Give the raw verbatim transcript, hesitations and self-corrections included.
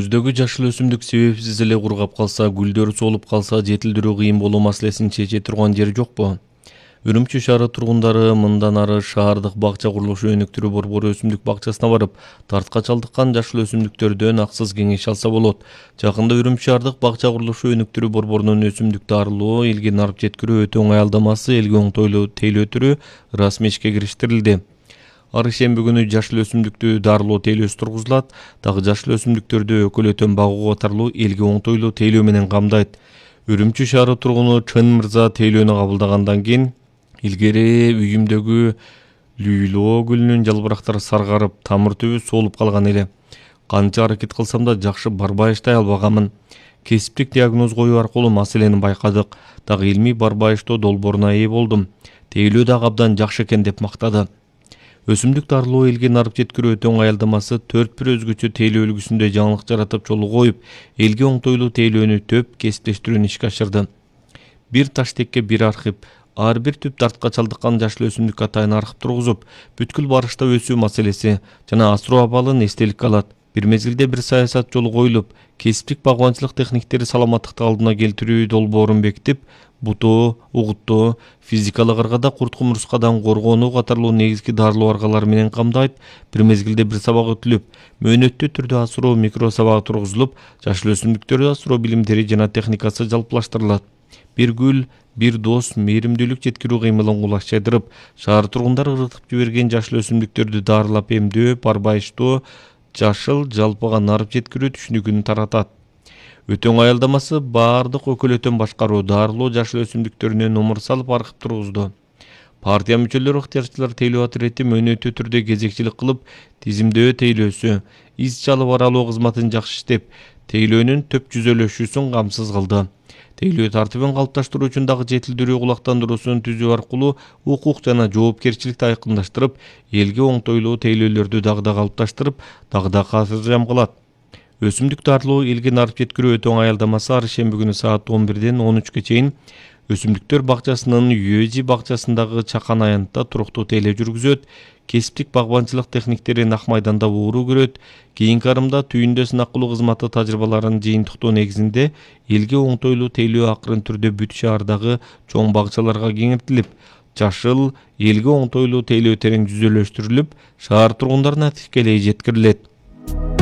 Күздөгү жашыл өсүмдүк себепсиз эле кургап калса, гүлдөрү солуп калса, жетилдирүү кыйын болуу маселесин чече турган жер жокпу? Үрүмчү шаары тургундары мындан ары шаардык бакча курулушу өнүктүрүү борбору өсүмдүк бакчасына барып, тартка чалдыккан жашыл өсүмдүктөрдөн аксыз кеңеш алса болот. Жакында Үрүмчү шаардык бакча курулушу өнүктүрүү борборунун өсүмдүк дарылоо, элге нарып жеткирүү өтө оңой алдамасы элге оңтойлуу тейлөө түрү расмий ишке кириштирилди. Ар ишемби күнү жашыл өсүмдүктү дарылоо тейлөөсү тургузулат, дагы жашыл өсүмдүктөрдү өкөлөтөн багуу катарлуу элге оңтойлуу тейлөө менен камдайт. Үрүмчү шаары тургуну Чын мырза тейлөөнү кабылдагандан кийин илгери үйүмдөгү лүйлөө гүлүнүн жалбырактары саргарып, тамыр түбү солуп калган эле. Канча аракет кылсам да жакшы барбайыштай албаганмын. Кесиптик диагноз коюу аркылуу маселени байкадык, дагы илмий барбайыштоо долбооруна ээ болдум. Тейлөө дагы абдан жакшы экен деп мактады. Өсүмдүк дарылоо элге нарып жеткирүү өтө оңой алдамасы төрт бир өзгөчө тейлөө үлгүсүндө жаңылык жаратып жолу коюп, элге оңтойлуу тейлөөнү төп кесиптештирүүнү ишке ашырды. Бир таштекке бир архип, ар бир түп тартка чалдыккан жашыл өсүмдүк атайын архип тургузуп, бүткүл барышта өсүү маселеси жана асыроо абалын эстеликке алат. Бир мезгилде бир саясат жолу коюлуп, кесиптик багбанчылык техниктери саламаттыкты алдына келтирүү долбоорун бекитип, бутоо, угуттоо, физикалык ыргада курт кумурскадан коргонуу катарлуу негизги дарылоо аргалары менен камдайт. Бир мезгилде бир сабак өтүлүп, мөөнөттүү түрдө асыроо микро сабагы тургузулуп, жашыл өсүмдүктөрдү асыроо билимдери жана техникасы жалпылаштырылат. Бир гүл, бир дос мээримдүүлүк жеткирүү кыймылын кулачайдырып, шаар тургундары ыргытып жиберген жашыл өсүмдүктөрдү дарылап эмдөө, барбайыштоо, жашыл жалпыга нарып жеткирүү түшүнүгүн таратат. Өтө оңой алдамасы баардык өкөлөтөн башкаруу, дарылоо жашыл өсүмдүктөрүнө номер салып архип тургузду. Партия мүчөлөрү ыктыярчылар тейлөө отряди мөөнөттүү түрдө кезекчилик кылып, тизимдөө тейлөөсү, из чалып аралоо кызматын жакшы иштеп, тейлөөнүн төп жүзөлөшүүсүн камсыз кылды. Тейлөө тартибин калыпташтыруу үчүн дагы жетилдирүү кулактандыруусун түзүү аркылуу укук жана жоопкерчиликти айкындаштырып, элге оңтойлуу тейлөөлөрдү дагы да калыпташтырып, дагы да кажыржам кылат. Өсүмдүк дарылоо элге нарып жеткирүү өтө оңой алдамасы ар ишемби күнү саат он бирден он үчкө чейин Өсүмдүктөр бакчасынын ЮЭЖИ бакчасындагы Чакан аянтта туруктуу тейлөө жүргүзөт. Кесиптик багбанчылык техниктери Нак майданда ууруу көрөт. Кийинки арымда түйүндө сынак кылуу кызматы тажрыйбаларын жыйынтыктоо негизинде элге оңтойлуу тейлөө акырын түрдө бүт шаардагы чоң бакчаларга кеңейтилип, жашыл элге оңтойлуу тейлөө терең жүзөлөштүрүлүп, шаар тургундарына тикелей жеткирилет.